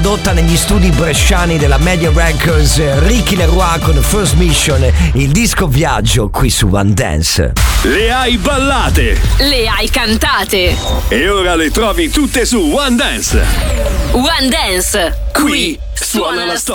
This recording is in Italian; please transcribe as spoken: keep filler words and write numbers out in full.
prodotta negli studi bresciani della Media Records. Ricky Leroy con First Mission, il disco viaggio qui su One Dance. Le hai ballate, le hai cantate e ora le trovi tutte su One Dance. One Dance, qui suona la storia.